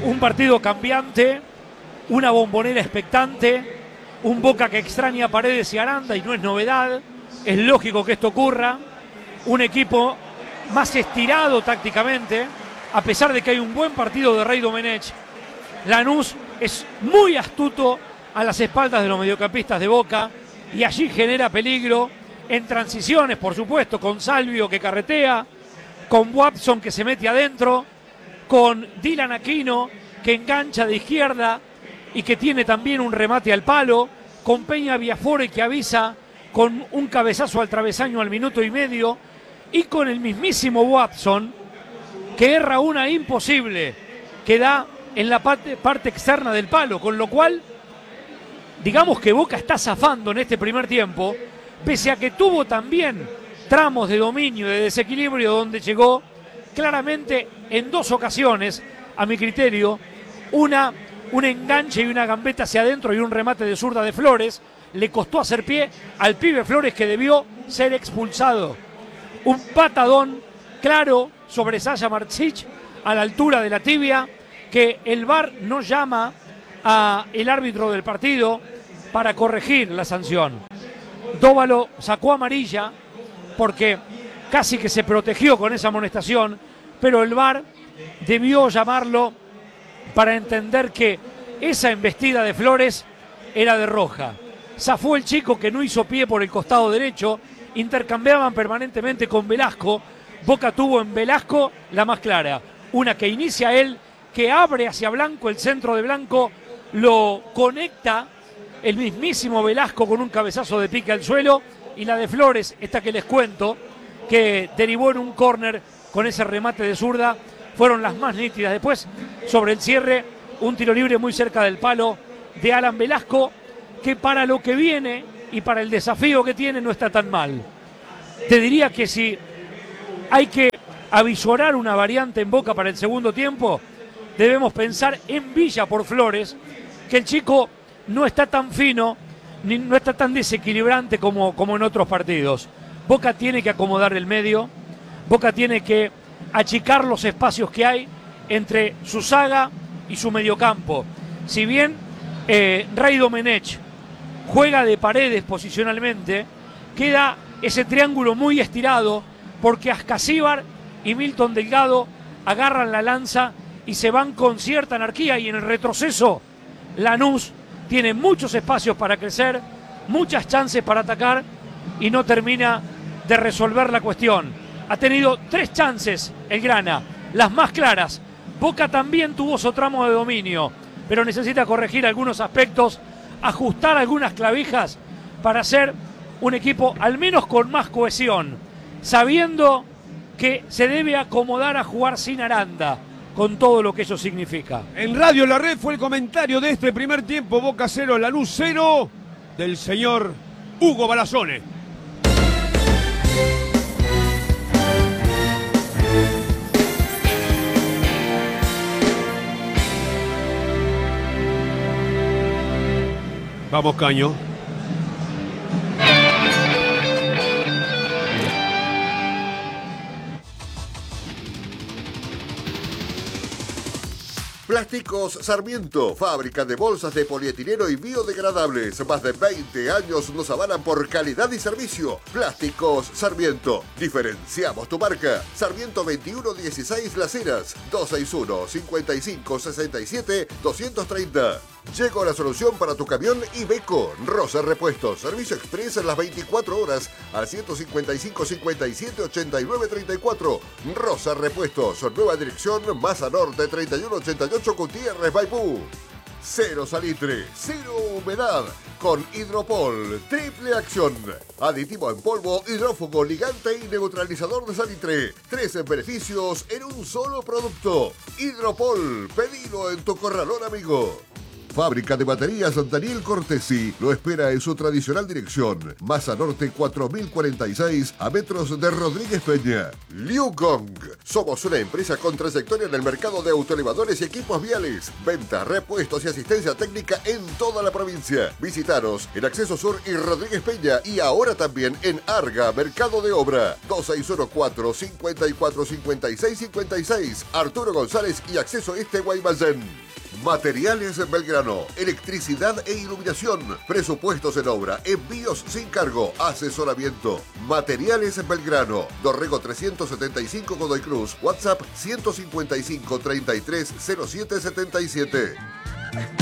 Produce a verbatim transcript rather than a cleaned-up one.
un partido cambiante, una Bombonera expectante, un Boca que extraña a Paredes y Aranda y no es novedad, es lógico que esto ocurra, un equipo más estirado tácticamente, a pesar de que hay un buen partido de Rey Domenech. Lanús es muy astuto a las espaldas de los mediocampistas de Boca y allí genera peligro en transiciones, por supuesto, con Salvio que carretea, con Watson que se mete adentro, con Dylan Aquino que engancha de izquierda y que tiene también un remate al palo, con Peña Viafore que avisa con un cabezazo al travesaño al minuto y medio, y con el mismísimo Watson que erra una imposible que da en la parte, parte externa del palo, con lo cual digamos que Boca está zafando en este primer tiempo, pese a que tuvo también tramos de dominio, de desequilibrio, donde llegó claramente en dos ocasiones, a mi criterio, una, un enganche y una gambeta hacia adentro y un remate de zurda de Flores, le costó hacer pie al pibe Flores, que debió ser expulsado. Un patadón claro sobre Sasha Marcic a la altura de la tibia, que el V A R no llama al árbitro del partido para corregir la sanción. Dóvalo sacó amarilla porque casi que se protegió con esa amonestación, pero el V A R debió llamarlo para entender que esa embestida de Flores era de roja. Zafó el chico, que no hizo pie por el costado derecho, intercambiaban permanentemente con Velasco. Boca tuvo en Velasco la más clara, una que inicia él, que abre hacia Blanco, el centro de Blanco lo conecta el mismísimo Velasco con un cabezazo de pique al suelo, y la de Flores, esta que les cuento, que derivó en un córner con ese remate de zurda, fueron las más nítidas. Después, sobre el cierre, un tiro libre muy cerca del palo de Alan Velasco, que para lo que viene y para el desafío que tiene no está tan mal. Te diría que si hay que avisorar una variante en Boca para el segundo tiempo, debemos pensar en Villa por Flores, que el chico no está tan fino, ni no está tan desequilibrante como, como en otros partidos. Boca tiene que acomodar el medio, Boca tiene que achicar los espacios que hay entre su zaga y su mediocampo. Si bien eh, Rey Domenech juega de Paredes posicionalmente, queda ese triángulo muy estirado, porque Ascasíbar y Milton Delgado agarran la lanza y se van con cierta anarquía, y en el retroceso Lanús tiene muchos espacios para crecer, muchas chances para atacar y no termina de resolver la cuestión. Ha tenido tres chances el Grana, las más claras. Boca también tuvo su tramo de dominio, pero necesita corregir algunos aspectos, ajustar algunas clavijas para ser un equipo al menos con más cohesión, sabiendo que se debe acomodar a jugar sin Aranda, con todo lo que eso significa. En Radio La Red fue el comentario de este primer tiempo. Boca cero, Lanús cero, del señor Hugo Balazone. Vamos, Caño. Plásticos Sarmiento, fábrica de bolsas de polietileno y biodegradables. Más de veinte años nos avalan por calidad y servicio. Plásticos Sarmiento. Diferenciamos tu marca. Sarmiento veintiuno dieciséis Las Heras, dos seis uno, cinco cinco seis siete, dos tres cero. Llegó la solución para tu camión Iveco. Rosa Repuestos. Servicio express en las veinticuatro horas al ciento cincuenta y cinco, cincuenta y siete, ochenta y nueve, treinta y cuatro. Rosa Repuestos. Nueva dirección, Maza Norte, treinta y uno ochenta y ocho, Gutiérrez, Baipú. Cero salitre, cero humedad. Con Hidropol. Triple acción. Aditivo en polvo, hidrófugo, ligante y neutralizador de salitre. Tres beneficios en un solo producto. Hidropol. Pedilo en tu corralón amigo. Fábrica de baterías Daniel Cortesi lo espera en su tradicional dirección. Masa Norte cuatro mil cuarenta y seis, a metros de Rodríguez Peña. Liu Gong. Somos una empresa con trayectoria en el mercado de autoelevadores y equipos viales. Venta, repuestos y asistencia técnica en toda la provincia. Visitaros en Acceso Sur y Rodríguez Peña y ahora también en Arga, Mercado de Obra. dos seis uno cuatro, cinco cuatro cinco seis cinco seis. Arturo González y Acceso Este Guaymallén. Materiales Belgrano, electricidad e iluminación, presupuestos en obra, envíos sin cargo, asesoramiento. Materiales Belgrano, Dorrego trescientos setenta y cinco Godoy Cruz, WhatsApp ciento cincuenta y cinco, treinta y tres, cero siete setenta y siete.